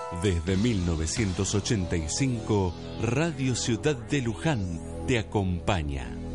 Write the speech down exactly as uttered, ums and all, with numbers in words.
Desde mil novecientos ochenta y cinco, Radio Ciudad de Luján te acompaña.